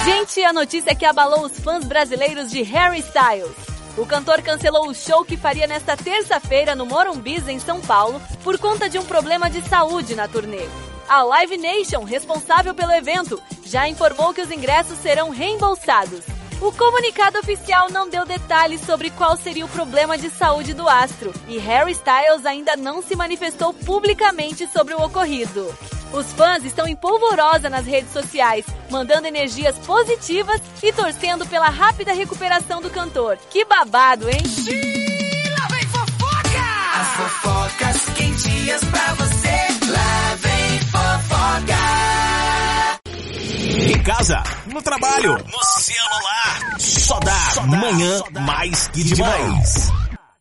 Gente, a notícia que abalou os fãs brasileiros de Harry Styles. O cantor cancelou o show que faria nesta terça-feira no Morumbi, em São Paulo, por conta de um problema de saúde na turnê. A Live Nation, responsável pelo evento, já informou que os ingressos serão reembolsados. O comunicado oficial não deu detalhes sobre qual seria o problema de saúde do astro, e Harry Styles ainda não se manifestou publicamente sobre o ocorrido. Os fãs estão em polvorosa nas redes sociais, mandando energias positivas e torcendo pela rápida recuperação do cantor. Que babado, hein? Lá vem fofoca! As fofocas quentinhas pra você. Lá vem fofoca! Em casa, no trabalho, no celular. Só dá Manhã Mais Que Demais.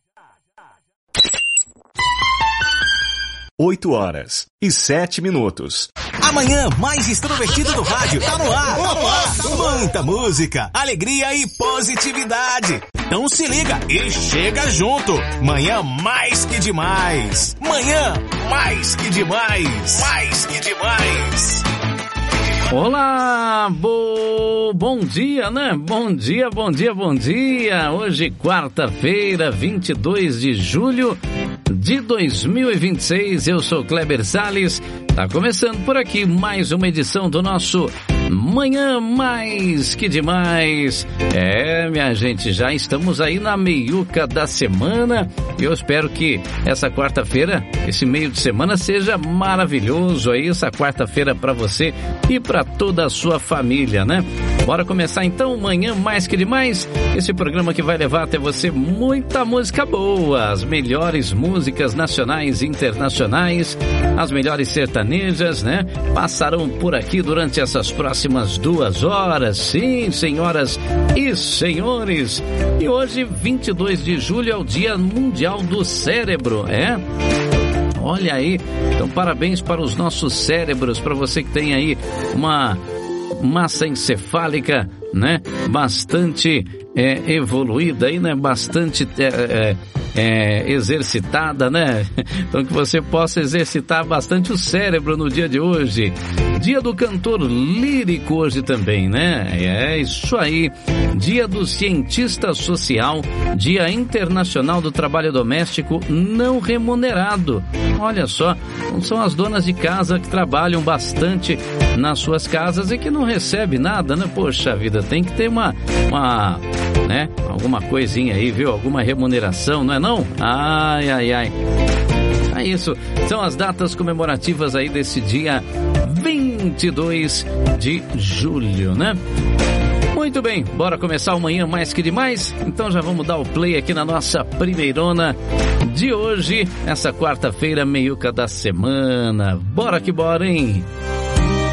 8h07. Amanhã mais extrovertida do rádio tá no ar. Muita música, alegria e positividade. Então se liga e chega junto. Manhã Mais Que Demais. Manhã Mais Que Demais. Mais que demais. Olá, bom dia, né? Bom dia. Hoje, quarta-feira, 22 de julho de 2026. Eu sou Kleber Salles. Tá começando por aqui mais uma edição do nosso Manhã Mais Que Demais. Minha gente, já estamos aí na meiuca da semana. Eu espero que essa quarta-feira, esse meio de semana seja maravilhoso aí, essa quarta-feira para você e para toda a sua família, né? Bora começar então Manhã Mais Que Demais, esse programa que vai levar até você muita música boa, as melhores músicas nacionais e internacionais, as melhores sertanejas, né? Passarão por aqui durante essas próximas 2 horas, sim, senhoras e senhores. E hoje, 22 de julho, é o Dia Mundial do Cérebro, Olha aí, então parabéns para os nossos cérebros, para você que tem aí uma massa encefálica, né? Bastante evoluída aí, né? Bastante exercitada, né? Então que você possa exercitar bastante o cérebro no dia de hoje. Dia do cantor lírico hoje também, né? É isso aí. Dia do cientista social, Dia Internacional do Trabalho Doméstico Não Remunerado. Olha só, são as donas de casa que trabalham bastante nas suas casas e que não recebem nada, né? Poxa vida, tem que ter uma né? Alguma coisinha aí, viu? Alguma remuneração, não é não? Ai. É isso, são as datas comemorativas aí desse dia 22 de julho, né? Muito bem, bora começar o Manhã Mais Que Demais? Então já vamos dar o play aqui na nossa primeirona de hoje, essa quarta-feira, meiuca da semana. Bora que bora, hein?